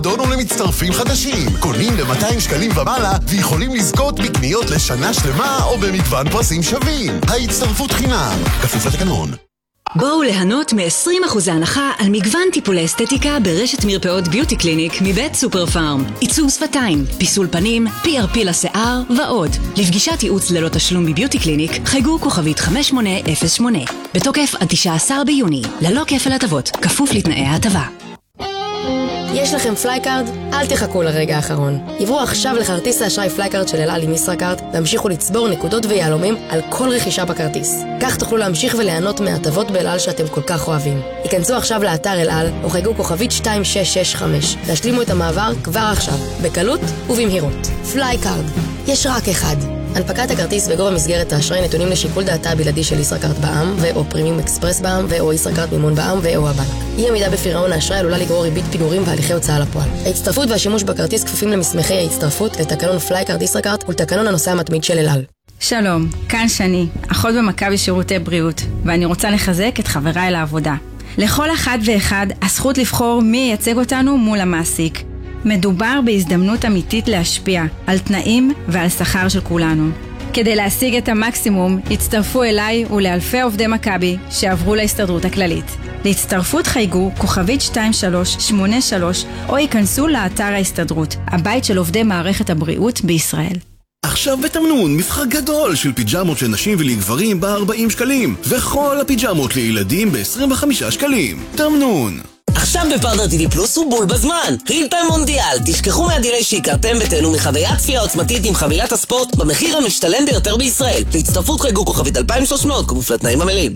דונו למצטרפים חדשים, קונים ל-200 שקלים ומעלה ויכולים לזכות בקניות לשנה שלמה או במגוון פרסים שווים. ההצטרפות חינם, כפוף לתקנון. בואו ליהנות מ-20% הנחה על מגוון טיפולי אסתטיקה ברשת מרפאות ביוטי קליניק מבית סופר פארם. עיצוב שפתיים, פיסול פנים, PRP לשיער ועוד. לפגישת ייעוץ ללא תשלום בביוטי קליניק חייגו כוכבית 5808. בתוקף עד 19 ביוני, ללא כפל הטבות, כפוף לתנאי ההטבה. יש לכם פלייקארד? אל תחכו לרגע האחרון. עברו עכשיו לכרטיס האשראי פלייקארד של אל על עם ישראכרט והמשיכו לצבור נקודות ויהלומים על כל רכישה בכרטיס. כך תוכלו להמשיך וליהנות מהטבות באל על שאתם כל כך אוהבים. היכנסו עכשיו לאתר אל על או חייגו כוכבית 2665 והשלימו את המעבר כבר עכשיו, בקלות ובמהירות. פלייקארד, יש רק אחד. הנפקת הכרטיס וגובה מסגרת האשראי נתונים לשיקול דעתה הבלעדי של ישראכרט בע"מ ו/או פרימיום אקספרס בע"מ ו/או ישראכרט מימון בע"מ ו/או הבנק. אי עמידה בפירעון האשראי עלולה לגרור ריבית פיגורים והליכי הוצאה לפועל. ההצטרפות והשימוש בכרטיס כפופים למסמכי ההצטרפות, לתקנון פלייקארד ישראכרט ולתקנון הנוסע המתמיד של אל על. שלום, כאן שני, אחות במכבי שירותי בריאות, ואני רוצה לחזק את חבריי לעבודה. לכל אחד ואחד הזכות לבחור מי ייצג אותנו מול המעסיק. מדובר בהזדמנות אמיתית להשפיע על תנאים ועל שכר של כולנו. כדי להשיג את המקסימום, הצטרפו אליי ולאלפי עובדי מכבי שעברו להסתדרות הכללית. להצטרפות חייגו כוכבית 2383 או ייכנסו לאתר ההסתדרות, הבית של עובדי מערכת הבריאות בישראל. עכשיו בתמנון משחק גדול של פיג'מות של נשים ולגברים ב-40 שקלים וכל הפיג'מות לילדים ב-25 שקלים. תמנון. עכשיו בפרטנר TV פלוס הוא בול בזמן. ריל טיים מונדיאל. תשכחו מהדילי שהכרתם ותהנו מחוויית צפייה עוצמתית עם חבילת הספורט במחיר המשתלם ביותר בישראל. להצטרפות חייגו כוכבית 2300 כפוף לתנאים המלאים.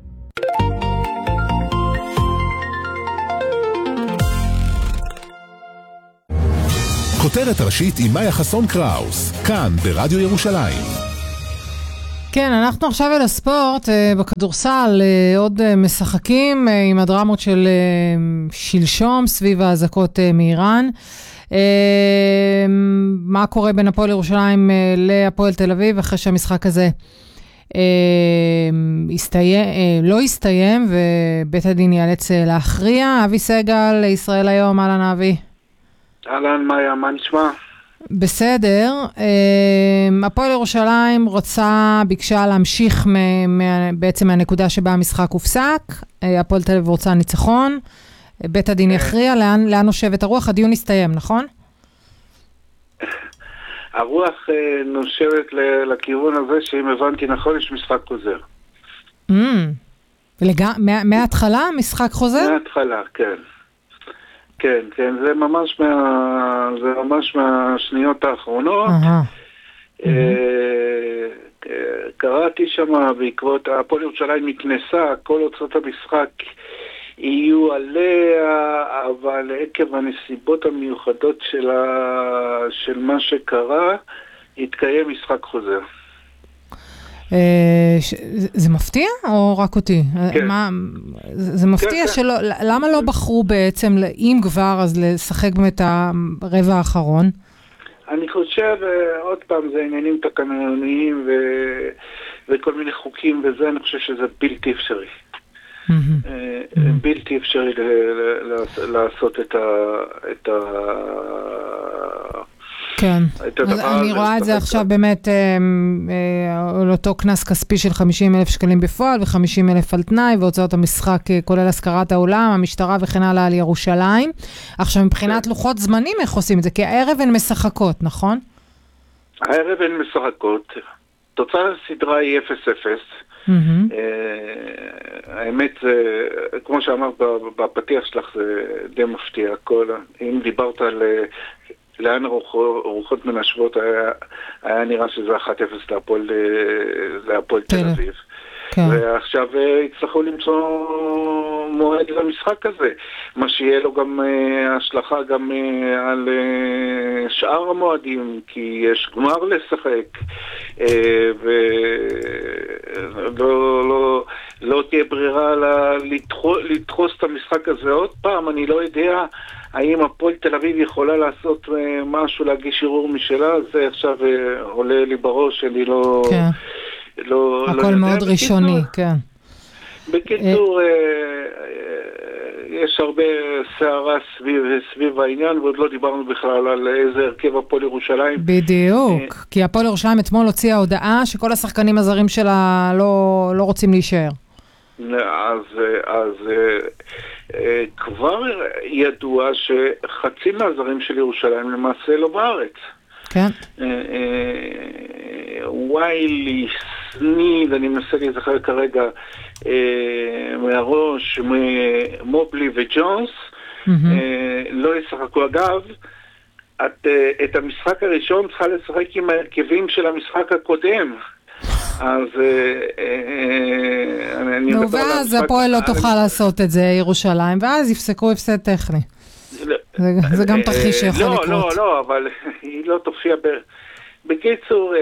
כותרת ראשית עם מאיה חסון קראוס, כאן ברדיו ירושלים. כן, אנחנו עכשיו אל הספורט, בכדורסל, עוד משחקים עם הדרמות של שלשום סביב ההזקות מאיראן. מה קורה בין הפועל ירושלים להפועל תל אביב, אחרי שהמשחק הזה לא הסתיים, ובית הדין ייאלץ להכריע. אבי סגל, לישראל היום, אהלן אבי. אהלן מאיה, מה נשמע? בסדר. הפועל ירושלים ביקשה להמשיך בעצם מהנקודה שבה המשחק הופסק. הפועל תל אביב רוצה ניצחון. בית הדין יכריע. לאן נושבת הרוח? הדיון הסתיים, נכון? הרוח נושבת לכיוון הזה, שאם הבנתי נכון, יש משחק חוזר. מההתחלה משחק חוזר? מההתחלה, כן. כן, זה ממש מהשניות האחרונות. קראתי שם בעקבות הפועל ירושלים מתנסה, כל הוצאות המשחק יהיו עליה, אבל עקב הנסיבות המיוחדות של מה שקרה, יתקיים משחק חוזר. זה מפתיע או רק אותי? כן. זה מפתיע שלא, למה לא בחרו בעצם, אם כבר, אז לשחק באמת הרבע האחרון? אני חושב, עוד פעם, זה עניינים תקנוניים וכל מיני חוקים וזה, אני חושב שזה בלתי אפשרי. בלתי אפשרי לעשות את כן, אני רואה את זה עכשיו באמת על אותו כנס כספי של 50,000 שקלים בפועל ו50,000 על תנאי, והוצאות המשחק כולל הזכרת העולם, המשטרה וכן הלאה על ירושלים. עכשיו מבחינת לוחות זמנים איך עושים את זה? כי הערב הן משחקות, נכון? הערב הן משחקות, תוצאת הסדרה היא 0-0. האמת, כמו שאמרת בפתיח שלך, זה די מפתיע. אם דיברת על לאן רוחות מנשבות, היה נראה שזה 1-0 להפועל תל אביב. ועכשיו הצלחו למצוא מועד למשחק הזה, מה שיהיה לו גם השלכה גם על שאר המועדים, כי יש גמר לשחק, ולא תהיה ברירה לדחוס את המשחק הזה עוד פעם. אני לא יודע האם הפועל תל אביב יכולה לעשות משהו, להגיש ערעור משלה, זה עכשיו עולה לי בראש, אני לא... הכל מאוד ראשוני, כן. בקיצור, יש הרבה סערה סביב העניין, ועוד לא דיברנו בכלל על איזה הרכב הפועל ירושלים. בדיוק, כי הפועל ירושלים אתמול הוציאה הודעה שכל השחקנים הזרים שלה לא רוצים להישאר. אז כבר ידוע שחצי מהזרים של ירושלים למעשה לא בארץ. כן. ויילי, סניד, אני מנסה להיזכר כרגע מהראש, מובלי וג'ונס, לא ישחקו. אגב, את המשחק הראשון צריכה לשחק עם ההרכבים של המשחק הקודם. אז נו, ואז הפועל לא תוכל לעשות את זה, ירושלים, ואז יפסקו הפסד טכני. זה גם תרחיש שיכול לקרות. לא, אבל היא לא תופיע. בקיצור,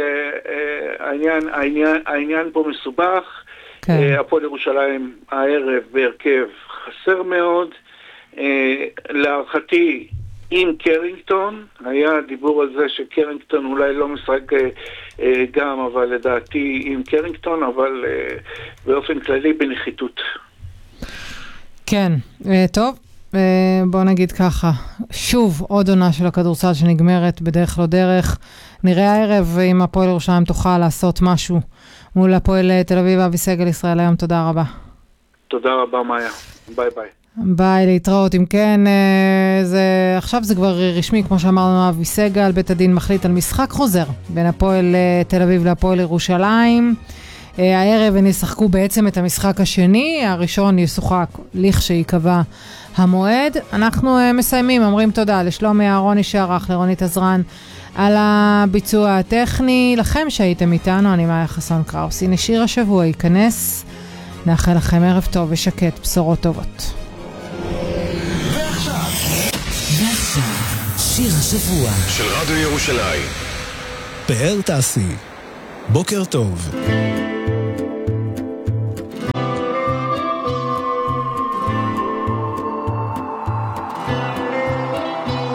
העניין פה מסובך. הפועל ירושלים הערב בהרכב חסר מאוד. להערכתי עם קרינגטון, היה דיבור על זה שקרינגטון אולי לא משחק גם, אבל לדעתי עם קרינגטון, אבל באופן כללי בנחיתות. כן, טוב. בוא נגיד ככה, שוב עוד עונה של הכדורסל שנגמרת בדרך לא דרך. נראה הערב אם הפועל ירושלים תוכל לעשות משהו מול הפועל תל אביב. אבי סגל, ישראל היום, תודה רבה. תודה רבה מאיה, ביי ביי. ביי, להתראות. אם כן, עכשיו זה כבר רשמי, כמו שאמרנו, אבי סגל, בית הדין מחליט על משחק חוזר בין הפועל תל אביב להפועל ירושלים. הערב הם ישחקו בעצם את המשחק השני, הראשון ישוחק לכשיקבע המועד. אנחנו מסיימים, אומרים תודה לשלומי אהרוני שערך, לרונית עזרן על הביצוע הטכני. לכם שהייתם איתנו, אני מאיה חסון קראוס. הנה שיר השבוע ייכנס, נאחל לכם ערב טוב ושקט, בשורות טובות. ועכשיו שיר השבוע של רדיו ירושלים. פאר תעשי, בוקר טוב.